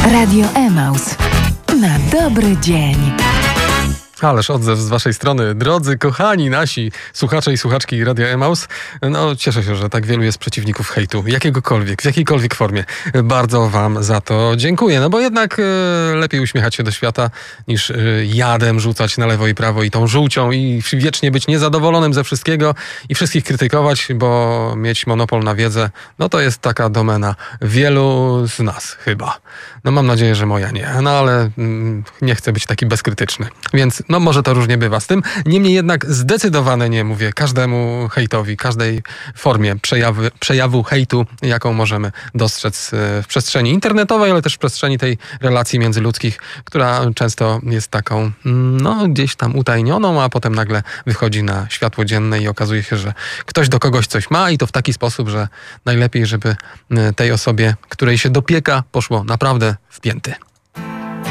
Radio Emaus. Na dobry dzień. Ależ odzew z waszej strony, drodzy, kochani nasi słuchacze i słuchaczki Radia Emaus. No, cieszę się, że tak wielu jest przeciwników hejtu, jakiegokolwiek, w jakiejkolwiek formie. Bardzo wam za to dziękuję, no bo jednak lepiej uśmiechać się do świata, niż jadem rzucać na lewo i prawo i tą żółcią i wiecznie być niezadowolonym ze wszystkiego i wszystkich krytykować, bo mieć monopol na wiedzę, no to jest taka domena wielu z nas chyba. No mam nadzieję, że moja nie, no ale nie chcę być taki bezkrytyczny, więc no może to różnie bywa z tym. Niemniej jednak zdecydowane nie mówię każdemu hejtowi, każdej formie przejawu hejtu, jaką możemy dostrzec w przestrzeni internetowej, ale też w przestrzeni tej relacji międzyludzkich, która często jest taką, no gdzieś tam utajnioną, a potem nagle wychodzi na światło dzienne i okazuje się, że ktoś do kogoś coś ma i to w taki sposób, że najlepiej, żeby tej osobie, której się dopieka, poszło naprawdę w pięty.